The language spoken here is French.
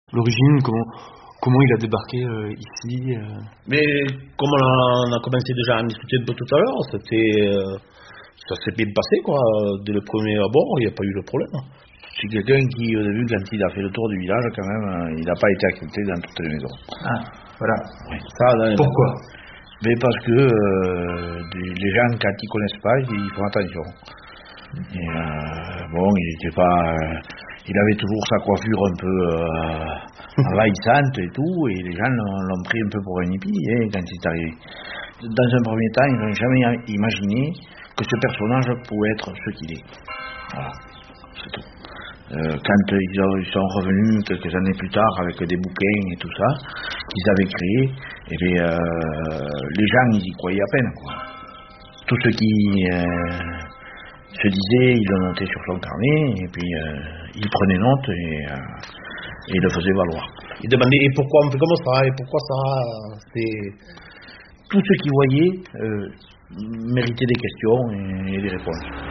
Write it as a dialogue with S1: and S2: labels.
S1: L'origine, comment il a débarqué ici
S2: Mais comme on a commencé déjà à en discuter un peu tout à l'heure, ça s'est bien passé quoi. Dès le premier abord, il n'y a pas eu de problème.
S3: C'est quelqu'un qui, au début, quand il a fait le tour du village, quand même, il n'a pas été accepté dans toutes les maisons.
S1: Ah, voilà.
S3: Oui. Ça,
S1: Pourquoi?
S3: Mais parce que les gens, quand ils connaissent pas, ils font attention. Et, il était pas, il avait toujours sa coiffure un peu envahissante et tout, et les gens l'ont pris un peu pour un hippie quand il est arrivé. Dans un premier temps, ils n'ont jamais imaginé que ce personnage pouvait être ce qu'il est. Voilà, c'est tout. Quand ils sont revenus quelques années plus tard avec des bouquins et tout ça qu'ils avaient créés, les gens ils y croyaient à peine quoi. Tout ce qui se disait, il le notait sur son carnet et puis il prenait note et il le faisait valoir.
S2: Il demandait et pourquoi on fait comme ça et pourquoi ça.
S3: Tout ce qu'il voyait méritait des questions et des réponses.